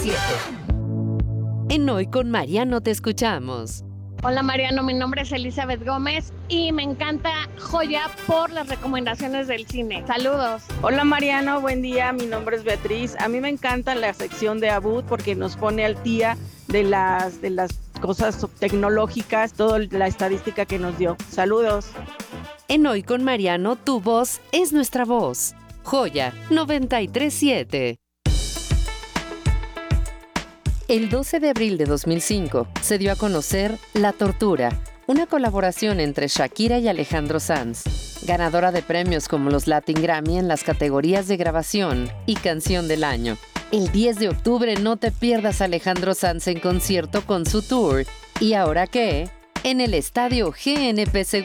93.7. En Hoy con Mariano te escuchamos. Hola Mariano, mi nombre es Elizabeth Gómez y me encanta Joya por las recomendaciones del cine. Saludos. Hola Mariano, buen día, mi nombre es Beatriz. A mí me encanta la sección de Abud porque nos pone al día de las cosas tecnológicas, toda la estadística que nos dio. Saludos. En Hoy con Mariano, tu voz es nuestra voz. Joya 93.7. El 12 de abril de 2005 se dio a conocer La Tortura, una colaboración entre Shakira y Alejandro Sanz, ganadora de premios como los Latin Grammy en las categorías de grabación y canción del año. El 10 de octubre no te pierdas a Alejandro Sanz en concierto con su tour ¿Y ahora qué? En el estadio GNP Seguros.